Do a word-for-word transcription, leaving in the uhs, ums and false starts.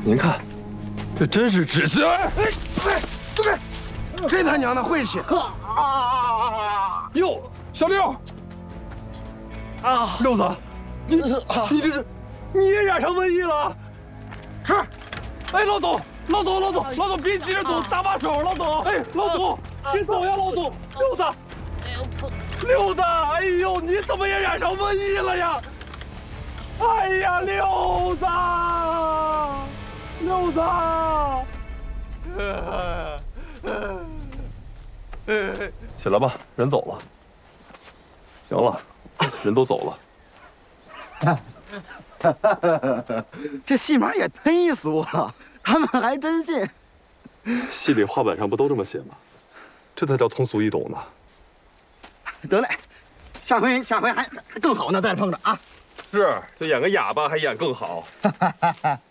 您看，这真是纸屑！哎哎哎，住开！这他娘的晦气！ 啊！哟，小六，啊，六子，你你这是，你也染上瘟疫了？是。哎，老总，老总，老总，老总，别急着走，搭把手，老总。哎，老总，别走呀，老总。六子，六子，哎呦，你怎么也染上瘟疫了呀？哎呀，六子，六子。起来吧，人走了。行了，人都走了。 这戏码也忒俗了，他们还真信。 戏里话本上不都这么写吗？这才叫通俗易懂呢。 得嘞，下回下回还还更好呢，再碰着啊。 是，就演个哑巴还演更好。